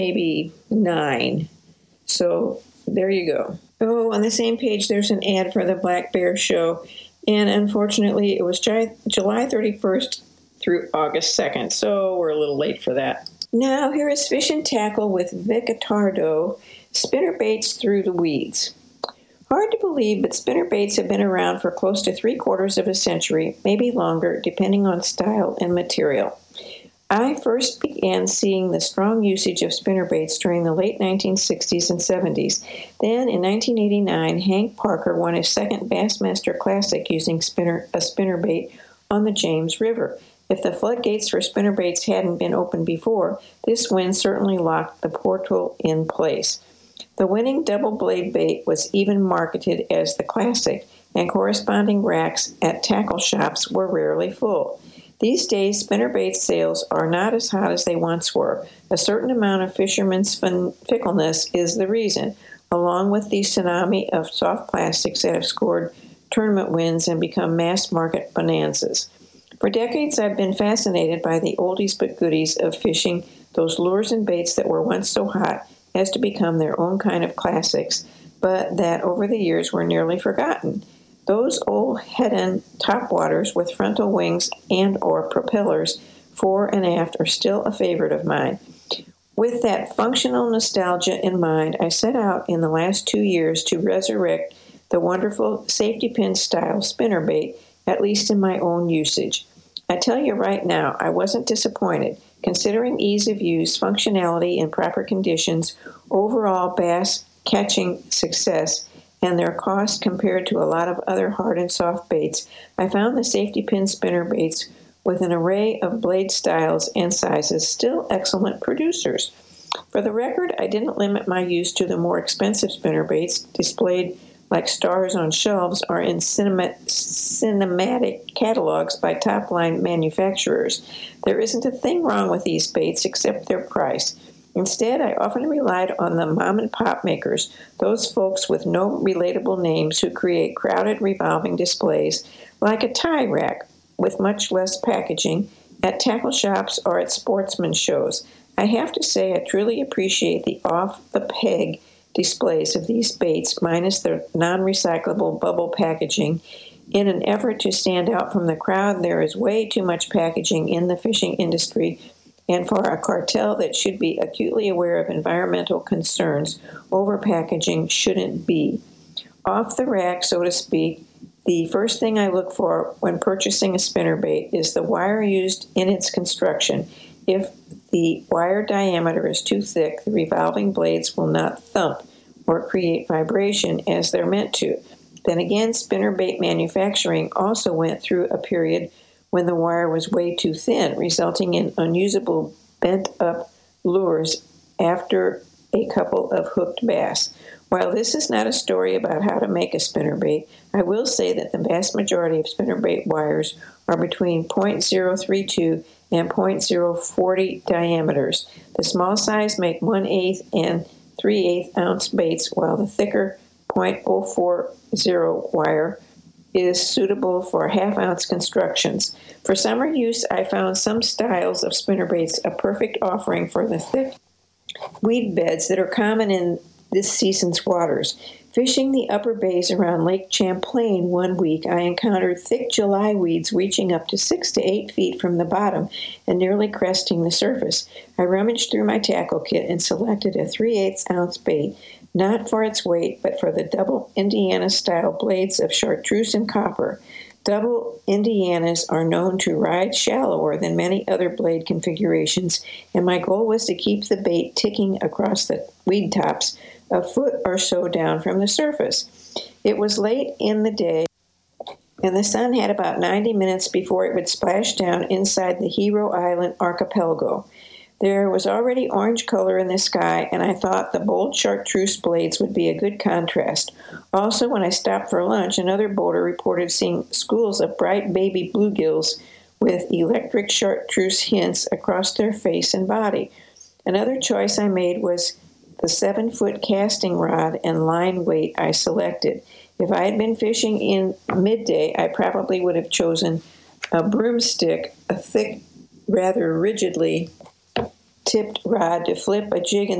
maybe 9. So there you go. Oh, on the same page, there's an ad for the Black Bear Show. And unfortunately, it was July 31st through August 2nd. So we're a little late for that. Now, here is Fish and Tackle with Vic Attardo, spinnerbaits through the weeds. Hard to believe, but spinnerbaits have been around for close to 3/4 of a century, maybe longer, depending on style and material. I first began seeing the strong usage of spinnerbaits during the late 1960s and 70s. Then, in 1989, Hank Parker won his second Bassmaster Classic using a spinnerbait on the James River. If the floodgates for spinnerbaits hadn't been opened before, this win certainly locked the portal in place. The winning double blade bait was even marketed as the Classic, and corresponding racks at tackle shops were rarely full. These days, spinnerbait sales are not as hot as they once were. A certain amount of fishermen's fickleness is the reason, along with the tsunami of soft plastics that have scored tournament wins and become mass market bonanzas. For decades, I've been fascinated by the oldies but goodies of fishing, those lures and baits that were once so hot as to become their own kind of classics, but that over the years were nearly forgotten. Those old head-end topwaters with frontal wings and or propellers fore and aft are still a favorite of mine. With that functional nostalgia in mind, I set out in the last 2 years to resurrect the wonderful safety pin style spinnerbait, at least in my own usage. I tell you right now, I wasn't disappointed. Considering ease of use, functionality, and proper conditions, overall bass catching success, and their cost compared to a lot of other hard and soft baits, I found the safety pin spinnerbaits with an array of blade styles and sizes still excellent producers. For the record, I didn't limit my use to the more expensive spinnerbaits displayed like stars on shelves or in cinematic catalogs by top-line manufacturers. There isn't a thing wrong with these baits except their price. Instead, I often relied on the mom-and-pop makers, those folks with no relatable names who create crowded revolving displays like a tie rack with much less packaging at tackle shops or at sportsman shows. I have to say I truly appreciate the off-the-peg displays of these baits minus their non-recyclable bubble packaging. In an effort to stand out from the crowd, there is way too much packaging in the fishing industry, and for a cartel that should be acutely aware of environmental concerns, over-packaging shouldn't be. Off the rack, so to speak, the first thing I look for when purchasing a spinnerbait is the wire used in its construction. If the wire diameter is too thick, the revolving blades will not thump or create vibration as they're meant to. Then again, spinnerbait manufacturing also went through a period when the wire was way too thin, resulting in unusable bent-up lures after a couple of hooked bass. While this is not a story about how to make a spinnerbait, I will say that the vast majority of spinnerbait wires are between .032 and .040 diameters. The small size make 1/8 and 3/8 ounce baits, while the thicker .040 wire is suitable for half-ounce constructions. For summer use, I found some styles of spinnerbaits a perfect offering for the thick weed beds that are common in this season's waters. Fishing the upper bays around Lake Champlain one week, I encountered thick July weeds reaching up to 6 to 8 feet from the bottom and nearly cresting the surface. I rummaged through my tackle kit and selected a 3/8 ounce bait, not for its weight, but for the double Indiana-style blades of chartreuse and copper. Double Indianas are known to ride shallower than many other blade configurations, and my goal was to keep the bait ticking across the weed tops a foot or so down from the surface. It was late in the day, and the sun had about 90 minutes before it would splash down inside the Hero Island archipelago. There was already orange color in the sky, and I thought the bold chartreuse blades would be a good contrast. Also, when I stopped for lunch, another boater reported seeing schools of bright baby bluegills with electric chartreuse hints across their face and body. Another choice I made was the 7-foot casting rod and line weight I selected. If I had been fishing in midday, I probably would have chosen a broomstick, a thick, rather rigidly tipped rod to flip a jig in